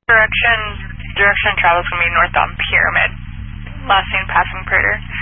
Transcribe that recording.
Direction of travel is going to be northbound Pyramid. Last seen passing Prater.